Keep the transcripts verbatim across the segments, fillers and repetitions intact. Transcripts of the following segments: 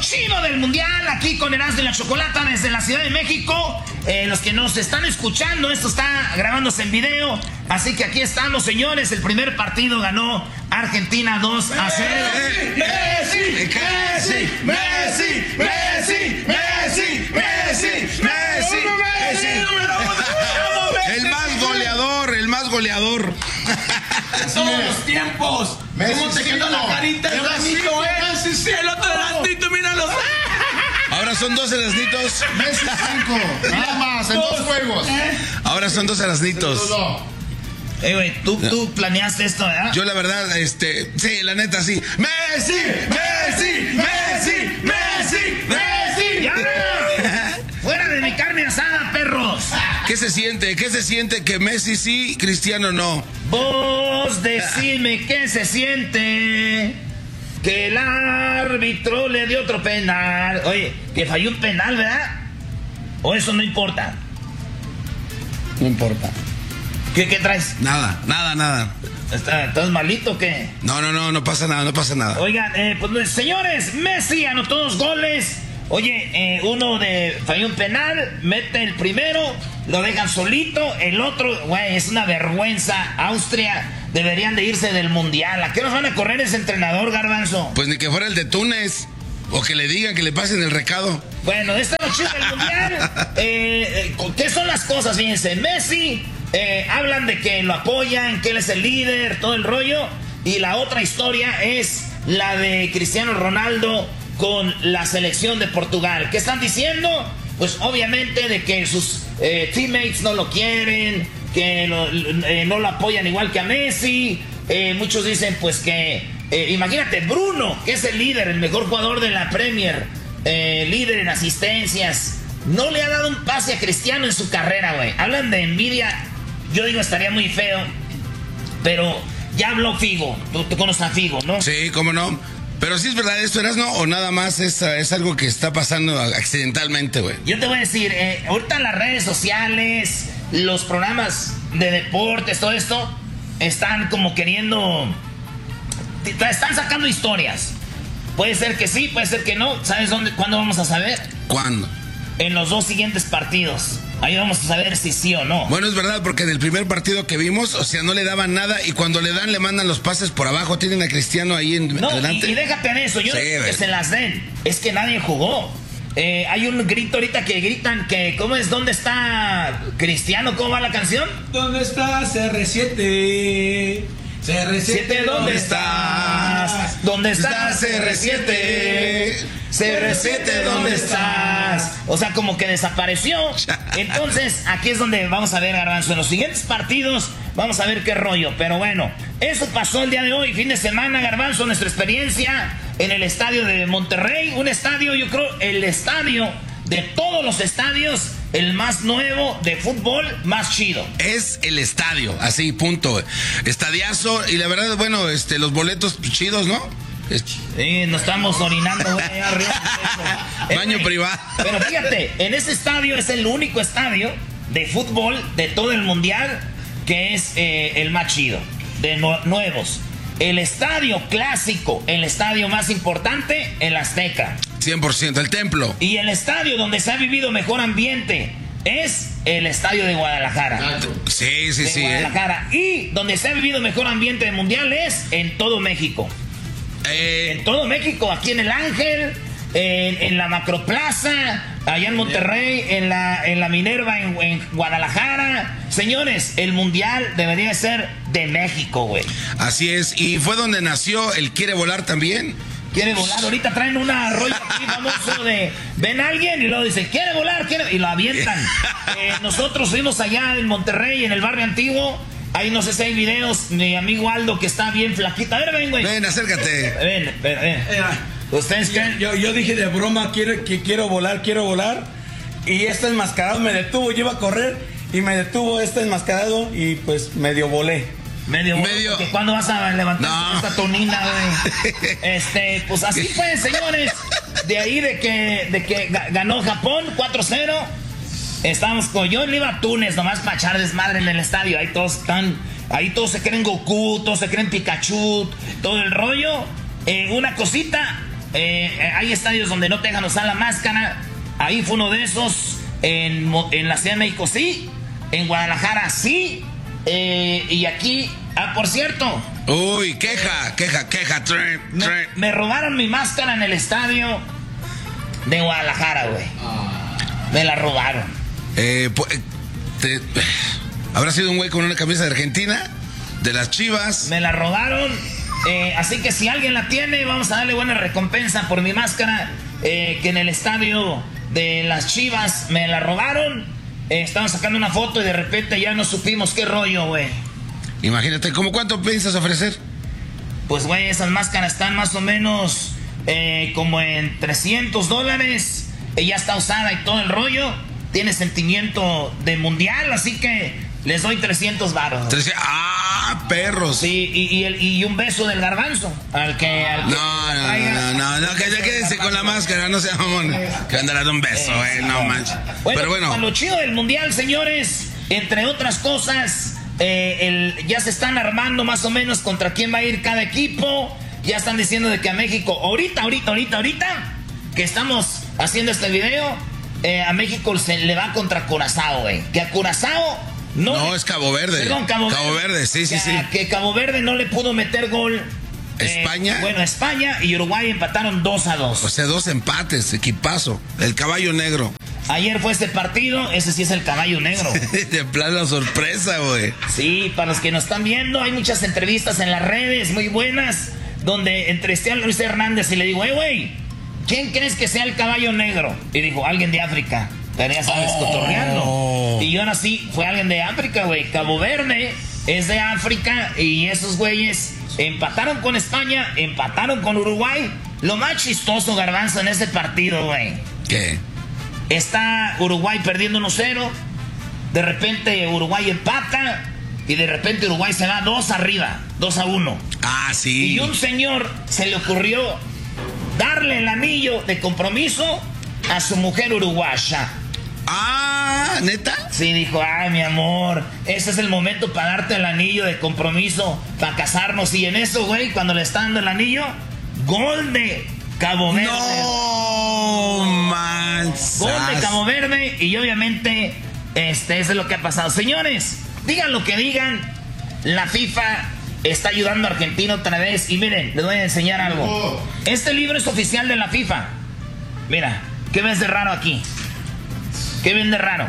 chido del mundial, aquí con Erasmo y la Chocolata desde la Ciudad de México. Eh, los que nos están escuchando, esto está grabándose en video. Así que aquí estamos, señores. El primer partido ganó Argentina dos a cero. Messi, Messi, Messi, Messi, Messi, Messi, Messi, Messi. El más goleador, el más goleador. Todos los tiempos. ¿Cómo te quedó la carita el Erasmito, eh? Sí, el otro Erasmito, míralos. Ahora son dos Erasmitos. Messi cinco, nada más, en dos juegos. Ahora son dos Erasmitos. Eh, güey, ¿tú, tú planeaste esto, ¿verdad? Yo la verdad, este, sí, la neta, sí. Messi, Messi, Messi, Messi, Messi. ¡Ya! ¡Fuera de mi carne asada, perros! ¿Qué se siente? ¿Qué se siente que Messi sí, Cristiano no? Vos decime qué se siente que el árbitro le dio otro penal. Oye, que falló un penal, ¿verdad? ¿O eso no importa? No importa. ¿Qué, qué traes? Nada, nada, nada. ¿Estás, ¿Estás malito o qué? No, no, no, no pasa nada, no pasa nada. Oigan, eh, pues señores, Messi anotó dos goles. Oye, eh, uno de falló un penal, mete el primero, lo dejan solito, el otro, güey, es una vergüenza. Austria deberían de irse del mundial. ¿A qué nos van a correr ese entrenador, Garbanzo? Pues ni que fuera el de Túnez, o que le digan que le pasen el recado. Bueno, esta noche del mundial, eh, eh, ¿qué son las cosas? Fíjense, Messi, eh, hablan de que lo apoyan, que él es el líder, todo el rollo, y la otra historia es la de Cristiano Ronaldo con la selección de Portugal. ¿Qué están diciendo? Pues obviamente de que sus eh, teammates no lo quieren, que lo, eh, no lo apoyan igual que a Messi. Eh, muchos dicen pues que, eh, imagínate, Bruno, que es el líder, el mejor jugador de la Premier, eh, líder en asistencias, no le ha dado un pase a Cristiano en su carrera, güey. Hablan de envidia, yo digo estaría muy feo, pero ya habló Figo, tú, tú conoces a Figo, ¿no? Sí, cómo no. Pero sí es verdad esto, Erasmo, o nada más es, es algo que está pasando accidentalmente, güey. Yo te voy a decir, eh, ahorita las redes sociales, los programas de deportes, todo esto, están como queriendo, están sacando historias. Puede ser que sí, puede ser que no. ¿Sabes dónde, cuándo vamos a saber? ¿Cuándo? En los dos siguientes partidos. Ahí vamos a saber si sí o no. Bueno, es verdad, porque en el primer partido que vimos, o sea, no le daban nada, y cuando le dan, le mandan los pases por abajo. Tienen a Cristiano ahí en no, adelante. Y, y déjate en eso, yo sí, que güey. se las den. Es que nadie jugó. Eh, hay un grito ahorita que gritan que, ¿cómo es? ¿Dónde está Cristiano? ¿Cómo va la canción? ¿Dónde está C R siete? C R siete, ¿dónde estás? ¿Dónde estás, C R siete? C R siete, ¿dónde estás? O sea, como que desapareció. Entonces, aquí es donde vamos a ver, Garbanzo. En los siguientes partidos vamos a ver qué rollo. Pero bueno, eso pasó el día de hoy, fin de semana, Garbanzo. Nuestra experiencia en el estadio de Monterrey. Un estadio, yo creo, el estadio de todos los estadios, el más nuevo de fútbol, más chido. Es el estadio, así, punto. Estadiazo, y la verdad, bueno, este, los boletos chidos, ¿no? Sí, nos estamos orinando, güey, allá arriba. Baño eh, privado. Pero fíjate, en ese estadio es el único estadio de fútbol de todo el mundial que es eh, el más chido, de nu nuevos. El estadio clásico, el estadio más importante, el Azteca. cien por ciento, el templo. Y el estadio donde se ha vivido mejor ambiente es el estadio de Guadalajara. Sí, sí, de sí. Guadalajara. ¿eh? Y donde se ha vivido mejor ambiente de mundial es en todo México. Eh, En todo México, aquí en el Ángel, en, en la Macroplaza, allá en Monterrey, en la, en la Minerva, en, en Guadalajara. Señores, el mundial debería ser de México, güey. Así es, y fue donde nació el Quiere Volar también. Quiere volar, ahorita traen una rollo aquí famoso de ven a alguien y luego dicen quiere volar, quiere, y lo avientan. Eh, nosotros fuimos allá en Monterrey, en el barrio antiguo. Ahí no sé si hay videos. Mi amigo Aldo, que está bien flaquito. A ver, ven, güey. Ven, acércate. Ven, ven, ven. ¿Ustedes creen? Yo, yo dije de broma, quiero, que quiero volar, quiero volar. Y este enmascarado me detuvo, yo iba a correr y me detuvo este enmascarado y pues medio volé. Medio, Medio. Que cuando vas a levantar No. esta tonina, güey. Este, pues así fue, señores. De ahí de que, de que ganó Japón cuatro cero. Estábamos con yo le iba a Túnez nomás para echar desmadre en el estadio. Ahí todos están, ahí todos se creen Goku, todos se creen Pikachu, todo el rollo. Eh, una cosita, Eh, hay estadios donde no te dejan usar la máscara. Ahí fue uno de esos. En, en la Ciudad de México sí. En Guadalajara sí. Eh, y aquí, ah, por cierto. Uy, queja, queja, queja. Tre, me, tre. me robaron mi máscara en el estadio de Guadalajara, güey. Me la robaron. Eh, pues, te, ¿habrá sido un güey con una camisa de Argentina? De las Chivas. Me la robaron. Eh, así que si alguien la tiene, vamos a darle buena recompensa por mi máscara. Eh, que en el estadio de las Chivas me la robaron. Eh, estaban sacando una foto y de repente ya no supimos qué rollo, güey. Imagínate, ¿cómo cuánto piensas ofrecer? Pues, güey, esas máscaras están más o menos eh, como en trescientos dólares. Eh, ya está usada y todo el rollo. Tiene sentimiento de mundial, así que les doy trescientos varos. ¡Ah, perros! Sí, y, y, el, y un beso del garbanzo. Al que... Al que no, no, no, no, no, que ya quédense con la máscara, no sea mamón. Que andará dando un beso, eh, eh no manches. Bueno, pero bueno. Para lo chido del mundial, señores, entre otras cosas, eh, el, ya se están armando más o menos contra quién va a ir cada equipo. Ya están diciendo de que a México, ahorita, ahorita, ahorita, ahorita, que estamos haciendo este video, eh, a México se le va contra Curazao, güey. Que a Curazao... No, no, es Cabo Verde. Perdón, Cabo, Cabo Verde. Verde, sí, sí, que, sí. Que Cabo Verde no le pudo meter gol. ¿España? Eh, bueno, España y Uruguay empataron dos a dos. O sea, dos empates, equipazo. El caballo negro. Ayer fue este partido, ese sí es el caballo negro. De plano sorpresa, güey. Sí, para los que nos están viendo, hay muchas entrevistas en las redes muy buenas, donde entrevisté a Luis Hernández y le digo, eh, güey, ¿quién crees que sea el caballo negro? Y dijo, alguien de África. Pero ya sabes, oh. cotorreando. Y yo ahora sí, fue alguien de África, güey. Cabo Verde es de África y esos güeyes empataron con España, empataron con Uruguay. Lo más chistoso, Garbanzo, en ese partido, güey. ¿Qué? Está Uruguay perdiendo uno cero. De repente Uruguay empata y de repente Uruguay se va dos arriba, dos a uno. Ah, sí. Y un señor se le ocurrió darle el anillo de compromiso a su mujer uruguaya. Ah, ¿neta? Sí, dijo, ay, mi amor, ese es el momento para darte el anillo de compromiso, para casarnos. Y en eso, güey, cuando le está dando el anillo, gol de Cabo Verde. No, man. Gol de Cabo Verde y obviamente, este, eso es lo que ha pasado. Señores, digan lo que digan, la FIFA está ayudando a Argentina otra vez. Y miren, les voy a enseñar algo. Este libro es oficial de la FIFA. Mira, ¿qué ves de raro aquí? ¿Qué ven de raro?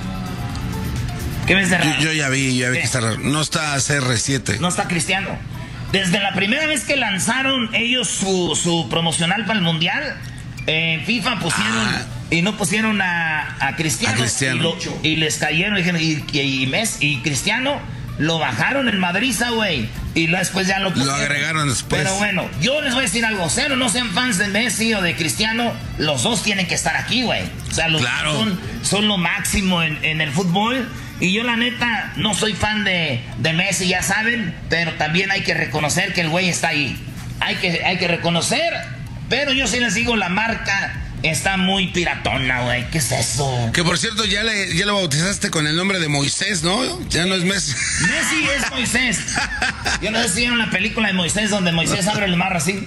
¿Qué ves de raro? Yo, yo ya vi, ya vi que está raro. No está C R siete. No está Cristiano. Desde la primera vez que lanzaron ellos su, su promocional para el Mundial, eh, FIFA pusieron... Ah. Y no pusieron a, a Cristiano. A Cristiano. Y, lo, y les cayeron, dijeron, y, y, y, Messi, y Cristiano lo bajaron en Madrid, güey. Y después ya lo pusieron. Lo agregaron después. Pero bueno, yo les voy a decir algo. Sean o no sean fans de Messi o de Cristiano, los dos tienen que estar aquí, güey. O sea, los claro. dos son, son lo máximo en, en el fútbol. Y yo, la neta, no soy fan de, de Messi, ya saben. Pero también hay que reconocer que el güey está ahí. Hay que, hay que reconocer. Pero yo sí les digo, la marca está muy piratona, güey. ¿Qué es eso? Que por cierto, ya le, ya lo bautizaste con el nombre de Moisés, ¿no? Ya no es Messi. Messi es Moisés. Yo no sé si vieron la película de Moisés donde Moisés abre el mar así.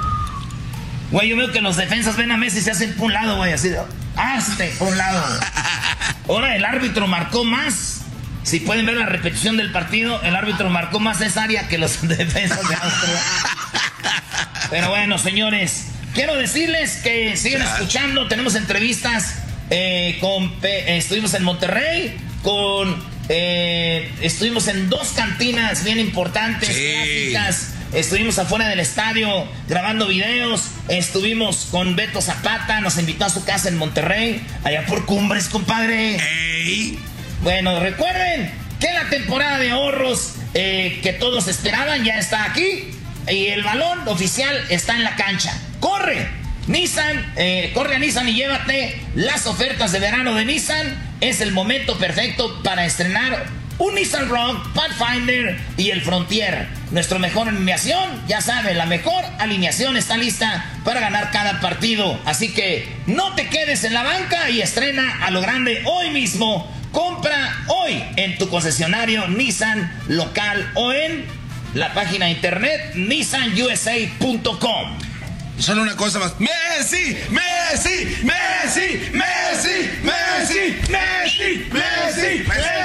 Güey, yo veo que los defensas ven a Messi y se hacen por un lado, güey, así de... ¡Hazte por un lado! Ahora el árbitro marcó más. Si pueden ver la repetición del partido, el árbitro marcó más esa área que los defensas de Austria. Pero bueno, señores, quiero decirles que siguen escuchando. Tenemos entrevistas eh, con... Eh, estuvimos en Monterrey con... Eh, estuvimos en dos cantinas bien importantes, sí. clásicas. Estuvimos afuera del estadio grabando videos. Estuvimos con Beto Zapata, nos invitó a su casa en Monterrey, allá por Cumbres, compadre. Ey. Bueno, recuerden que la temporada de ahorros eh, que todos esperaban ya está aquí. Y el balón oficial está en la cancha. ¡Corre! Nissan, eh, corre a Nissan y llévate las ofertas de verano de Nissan. Es el momento perfecto para estrenar un Nissan Rogue, Pathfinder y el Frontier. Nuestra mejor alineación, ya sabe, la mejor alineación está lista para ganar cada partido. Así que no te quedes en la banca y estrena a lo grande hoy mismo. Compra hoy en tu concesionario Nissan local o en la página de internet nissan u s a punto com. Solo una cosa más. Messi, Messi, Messi, Messi, Messi, Messi, Messi, Messi.